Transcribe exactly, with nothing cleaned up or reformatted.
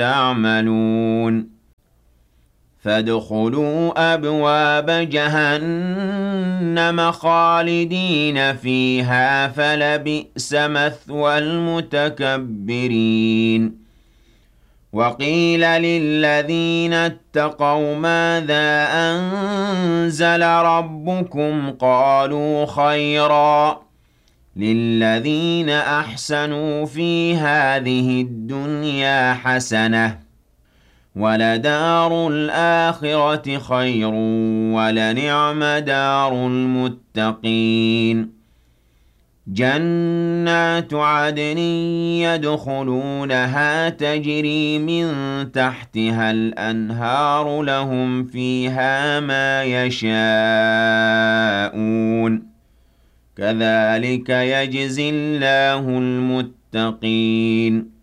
تعملون فادخلوا أبواب جهنم خالدين فيها فلبئس مثوى المتكبرين وقيل للذين اتقوا ماذا أنزل ربكم قالوا خيرا للذين أحسنوا في هذه الدنيا حسنة ولدار الآخرة خير ولنعم دار المتقين جنات عدن يدخلونها تجري من تحتها الأنهار لهم فيها ما يشاءون كذلك يجزي الله المتقين